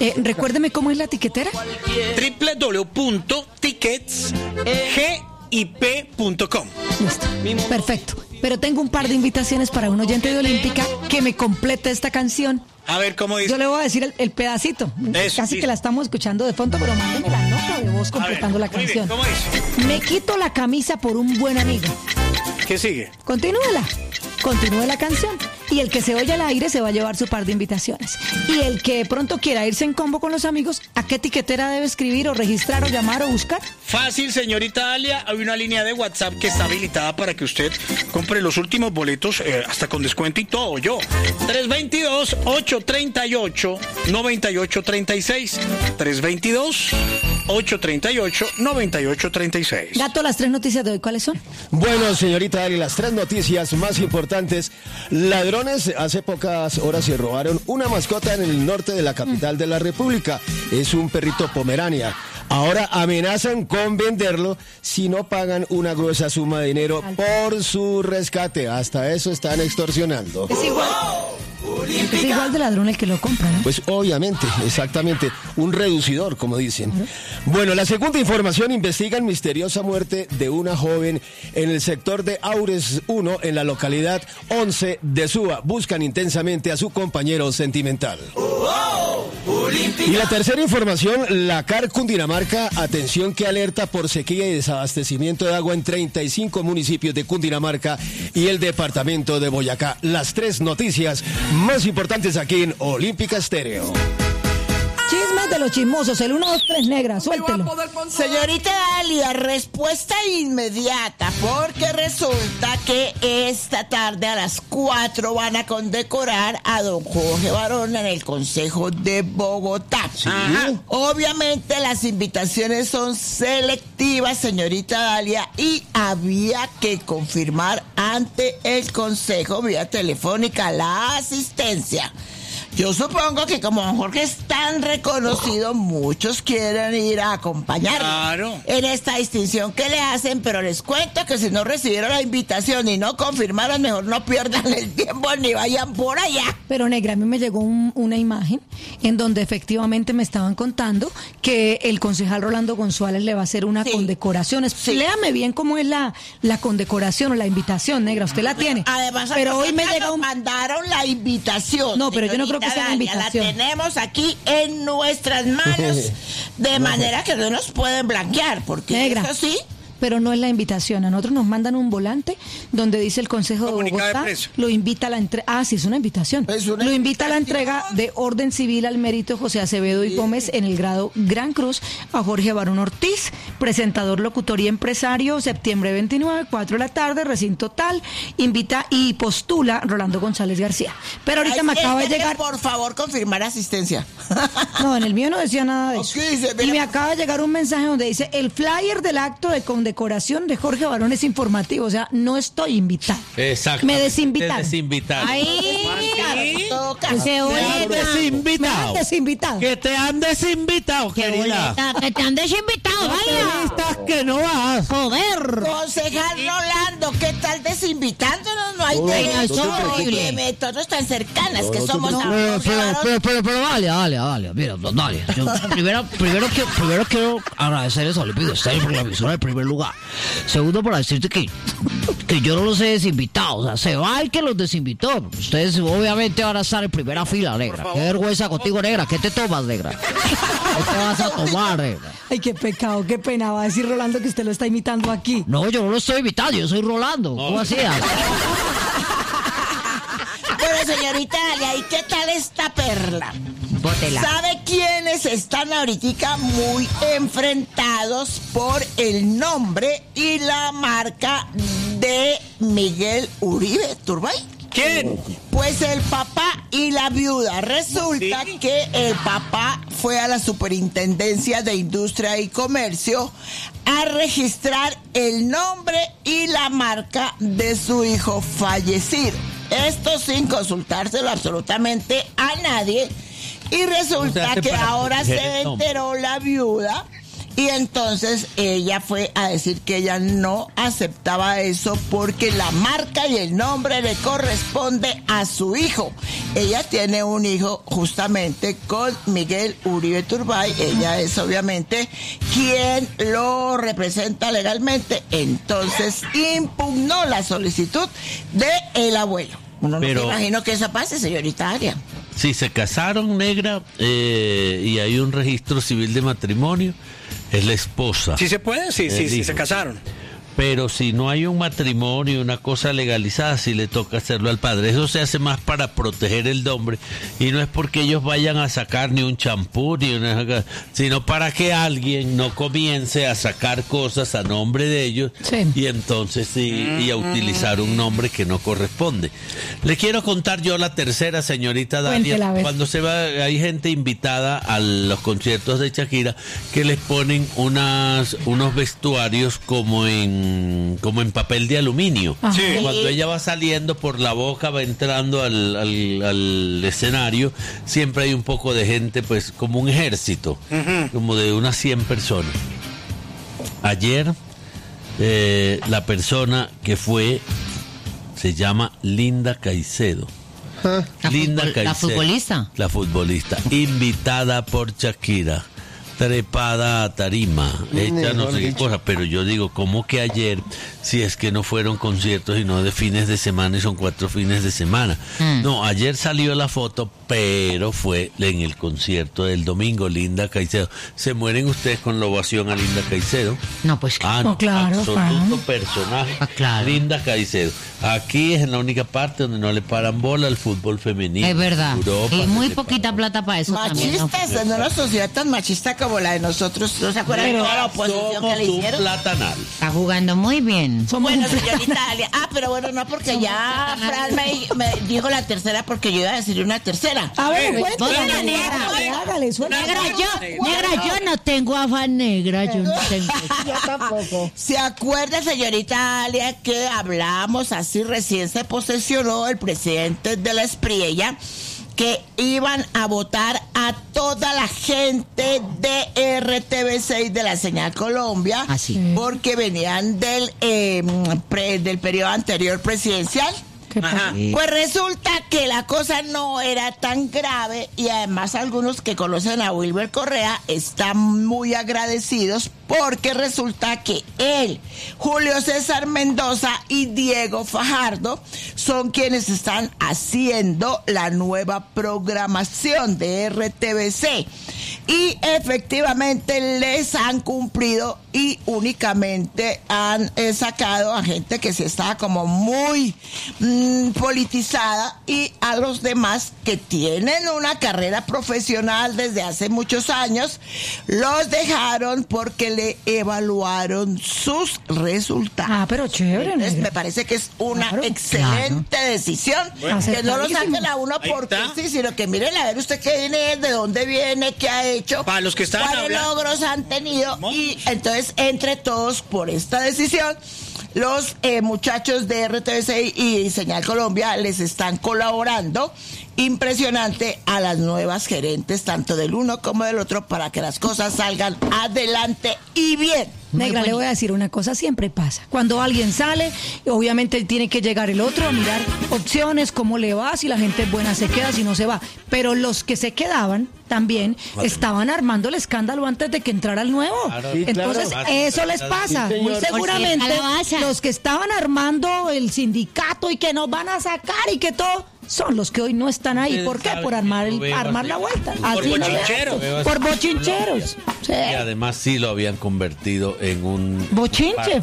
Recuérdeme cómo es la tiquetera. www.ticketsgip.com. Listo, perfecto. Pero tengo un par de invitaciones para un oyente de Olímpica que me complete esta canción. A ver, ¿cómo dice? Yo le voy a decir el pedacito. Eso, Casi sí. que la estamos escuchando de fondo, pero mándeme la nota de voz completando la muy bien, canción. ¿cómo dice? Me quito la camisa por un buen amigo. ¿Qué sigue? Continúela. Continúe la canción. Y el que se oye al aire se va a llevar su par de invitaciones. Y el que de pronto quiera irse en combo con los amigos, ¿a qué tiquetera debe escribir o registrar o llamar o buscar? Fácil, señorita Dalia. Hay una línea de WhatsApp que está habilitada para que usted compre los últimos boletos hasta con descuento y todo. Yo, 322-838-9836. 322-838-9836. Gato, las 3 noticias de hoy, ¿cuáles son? Bueno, señorita Dalia, las 3 noticias más importantes. Ladrones hace pocas horas se robaron una mascota en el norte de la capital de la República. Es un perrito Pomerania. Ahora amenazan con venderlo si no pagan una gruesa suma de dinero por su rescate. Hasta eso están extorsionando. Es igual de ladrón el que lo compra, ¿no? Pues obviamente, exactamente, un reducidor, como dicen. Bueno, la segunda información: investigan misteriosa muerte de una joven en el sector de Aures 1, en la localidad 11 de Suba. Buscan intensamente a su compañero sentimental. Y la tercera información: la CAR Cundinamarca, atención, que alerta por sequía y desabastecimiento de agua en 35 municipios de Cundinamarca y el departamento de Boyacá. Las 3 noticias más importantes aquí en Olímpica Estéreo. Chismes de los chismosos, el 1, 2, 3 negra, suéltelo. Señorita Dalia, respuesta inmediata, porque resulta que esta tarde a las 4 van a condecorar a don Jorge Barón en el Consejo de Bogotá. ¿Sí? Obviamente las invitaciones son selectivas, señorita Dalia, y había que confirmar ante el Consejo vía telefónica la asistencia. Yo supongo que como don Jorge es tan reconocido, muchos quieren ir a acompañarlo. Claro. En esta distinción que le hacen, pero les cuento que si no recibieron la invitación y no confirmaron, mejor no pierdan el tiempo ni vayan por allá. Pero negra, a mí me llegó una imagen en donde efectivamente me estaban contando que el concejal Rolando González le va a hacer una condecoración. Léame bien cómo es la condecoración o la invitación, negra, usted la tiene. Además, pero hoy me llega mandaron la invitación. No, pero yo no creo que sea una invitación. La tenemos aquí en nuestras manos, de manera que no nos pueden blanquear, porque negra, eso sí. Pero no es la invitación. A nosotros nos mandan un volante donde dice el Consejo de Bogotá lo invita a la entrega. Ah, sí, es una invitación. Lo invita a la entrega de orden civil al mérito José Acevedo y Gómez en el grado Gran Cruz a Jorge Barón Ortiz, presentador, locutor y empresario, septiembre 29, 4 de la tarde, recinto tal, invita y postula Rolando González García. Pero ahorita me acaba de llegar. Por favor, confirmar asistencia. No, en el mío no decía nada de eso. Dice, y me acaba de llegar un mensaje donde dice: el flyer del acto de condecoración de Jorge Barón es informativo, o sea, no estoy invitado. Exacto. Me desinvitaron. Ahí. Se oye, desinvitado. Me han desinvitado. Que te han desinvitado, querida. Que te han desinvitado, vaya. Que no vas. Joder. Concejal Rolando, ¿qué tal desinvitándonos? No hay todos tan cercanas que somos. Pero dale. Mira, dale. Yo primero quiero agradecerles a Olímpica Estéreo por la emisora en primer lugar. Segundo, para decirte que yo no los he desinvitado. O sea, se va el que los desinvitó. Ustedes obviamente van a estar en primera fila, negra. Qué vergüenza contigo, negra. ¿Qué te tomas, negra? ¿Qué te vas a tomar, negra? Ay, qué pecado, qué pena. Va a decir Rolando que usted lo está imitando aquí. No, yo no lo estoy imitando. Yo soy Rolando. ¿Cómo hacías? Bueno, señorita Dalia, ¿y qué tal esta perla? Bótela. ¿Sabe quiénes están ahorita muy enfrentados por el nombre y la marca de Miguel Uribe Turbay? ¿Quién? Pues el papá y la viuda. Resulta que el papá fue a la Superintendencia de Industria y Comercio a registrar el nombre y la marca de su hijo fallecido. Esto sin consultárselo absolutamente a nadie. Y resulta que ahora se enteró la viuda Y entonces ella fue a decir que ella no aceptaba eso porque la marca y el nombre le corresponde a su hijo. Ella tiene un hijo justamente con Miguel Uribe Turbay. Ella es obviamente quien lo representa legalmente. Entonces impugnó la solicitud de el abuelo. Uno no me imagino que eso pase, señorita Aria. Si se casaron, negra, y hay un registro civil de matrimonio, es la esposa. ¿Sí se puede? Sí, se casaron. Pero si no hay un matrimonio, una cosa legalizada, sí le toca hacerlo al padre. Eso se hace más para proteger el nombre, y no es porque ellos vayan a sacar ni un champú, sino para que alguien no comience a sacar cosas a nombre de ellos, y entonces y a utilizar un nombre que no corresponde. Le quiero contar yo la tercera, señorita Dalia. Cuando se va, hay gente invitada a los conciertos de Shakira que les ponen unos vestuarios como en papel de aluminio. Sí. Cuando ella va saliendo por la boca, va entrando al escenario, siempre hay un poco de gente, pues como un ejército, como de unas 100 personas. Ayer la persona que fue se llama Linda Caicedo. La futbolista. La futbolista, invitada por Shakira, trepada a tarima, hecha no sé qué cosa, pero yo digo, ¿cómo que ayer, si es que no fueron conciertos y no de fines de semana y son 4 fines de semana? No, ayer salió la foto, pero fue en el concierto del domingo, Linda Caicedo. ¿Se mueren ustedes con la ovación a Linda Caicedo? No, pues no, claro. Absoluto personaje. Claro. Linda Caicedo. Aquí es en la única parte donde no le paran bola al fútbol femenino. Es verdad. Europa, y muy poquita plata para eso. Machistas, también, ¿no? En una sociedad tan machista como la de nosotros, ¿no se acuerdan de toda la oposición que le hicieron? Platanal. Está jugando muy bien. Bueno, señorita Alia. Pero bueno, no, porque ya Fran me dijo la tercera, porque yo iba a decir una tercera. A ver, Negra, negra, yo no tengo afán, negra, yo no tengo. Yo tampoco. ¿Se acuerda, señorita Alia, que hablamos así recién se posesionó el presidente de la Espriella, que iban a votar a toda la gente de RTV6 de la Señal Colombia, porque venían del periodo anterior presidencial? Pues resulta que la cosa no era tan grave, y además algunos que conocen a Wilber Correa están muy agradecidos, porque resulta que él, Julio César Mendoza y Diego Fajardo son quienes están haciendo la nueva programación de RTVC, y efectivamente les han cumplido y únicamente han sacado a gente que se está como muy politizada, y a los demás que tienen una carrera profesional desde hace muchos años los dejaron porque le evaluaron sus resultados. Pero chévere. Entonces, me parece que es una excelente decisión, que no lo saquen a uno porque sí, sino que miren a ver usted qué viene, de dónde viene, qué ha hecho, para los que están cuáles logros han tenido, y entonces entre todos por esta decisión los muchachos de RTVC y Señal Colombia les están colaborando impresionante a las nuevas gerentes, tanto del uno como del otro, para que las cosas salgan adelante y bien. Negra, le voy a decir una cosa, siempre pasa. Cuando alguien sale, obviamente tiene que llegar el otro a mirar opciones, cómo le va, si la gente es buena se queda, si no se va. Pero los que se quedaban también estaban armando el escándalo antes de que entrara el nuevo. Entonces, eso les pasa. Muy seguramente los que estaban armando el sindicato y que nos van a sacar y que todo, son los que hoy no están ahí. ¿Por qué? Por armar la vuelta. Por bochincheros. Por bochincheros. Sí. Y además sí lo habían convertido en un bochinche,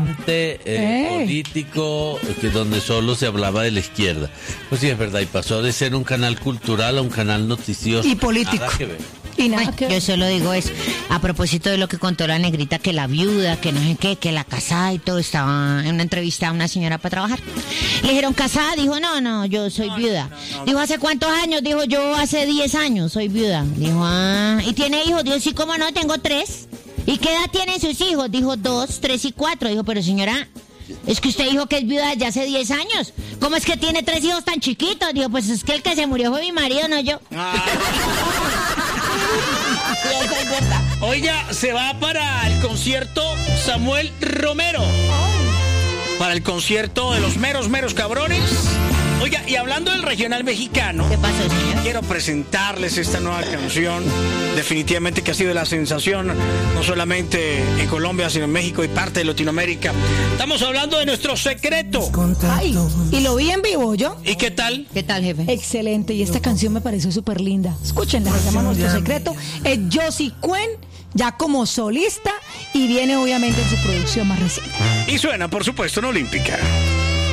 político, donde solo se hablaba de la izquierda. Pues sí, es verdad, y pasó de ser un canal cultural a un canal noticioso. Y político. Nada que ver. Y nada que yo solo digo eso, a propósito de lo que contó la negrita, que la viuda, que no sé qué, que la casada y todo, estaba en una entrevista a una señora para trabajar. Le dijeron, ¿casada? Dijo, no, yo soy viuda. Dijo, ¿hace cuántos años? Dijo, yo hace 10 años soy viuda. Dijo, ¿y tiene hijos? Dijo, sí, ¿cómo no? Tengo 3. ¿Y qué edad tienen sus hijos? Dijo, 2, 3 y 4. Dijo, pero señora, es que usted dijo que es viuda ya hace 10 años. ¿Cómo es que tiene 3 hijos tan chiquitos? Dijo, pues es que el que se murió fue mi marido, no yo. Oye, Oiga, se va para el concierto Samuel Romero. Para el concierto de los meros cabrones. Oiga, y hablando del regional mexicano, ¿qué pasa, señor? Quiero presentarles esta nueva canción, definitivamente que ha sido la sensación, no solamente en Colombia, sino en México y parte de Latinoamérica. Estamos hablando de Nuestro Secreto. Ay, y lo vi en vivo, ¿yo? ¿Y qué tal? ¿Qué tal, jefe? Excelente, y esta canción me pareció súper linda. Escúchenla, se llama Nuestro Secreto. Es Josie Cuen, ya como solista, y viene obviamente en su producción más reciente. Y suena, por supuesto, en Olímpica.